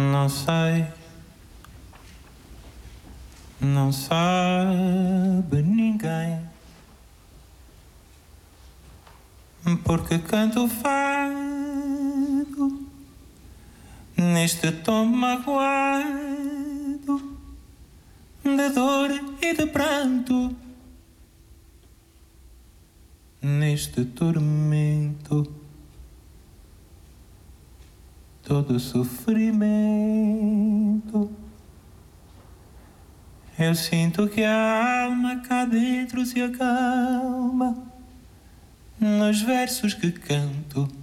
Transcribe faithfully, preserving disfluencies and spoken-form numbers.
Não sei, não sabe ninguém, porque canto fado neste tom magoado de dor e de pranto, neste tormento todo sofrimento. Eu sinto que a alma cá dentro se acalma nos versos que canto.